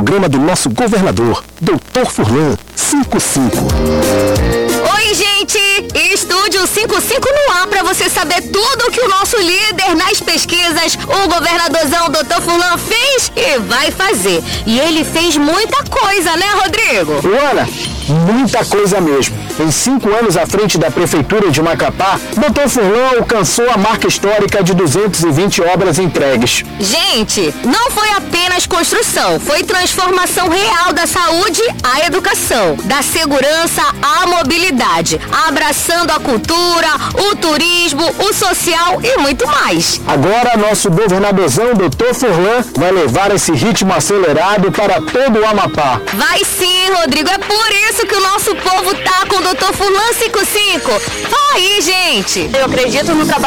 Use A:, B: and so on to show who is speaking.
A: programa do nosso governador, Dr. Furlan 55.
B: Oi, gente! Estúdio 55 no ar para você saber tudo que o nosso líder nas pesquisas, o governadorzão Dr. Furlan, fez e vai fazer. E ele fez muita coisa, né, Rodrigo?
A: Luana, muita coisa mesmo. Em 5 anos à frente da Prefeitura de Macapá, Dr. Furlan alcançou a marca histórica de 220 obras entregues.
B: Gente, não foi apenas construção, foi transformação real da saúde à educação, da segurança à mobilidade, abraçando a cultura, o turismo, o social e muito mais.
A: Agora, nosso governadorzão, Dr. Furlan, vai levar esse ritmo acelerado para todo o Amapá.
B: Vai sim, Rodrigo, é por isso que o nosso povo tá com o Dr. Furlan 55. Fala aí, gente.
C: Eu acredito no trabalho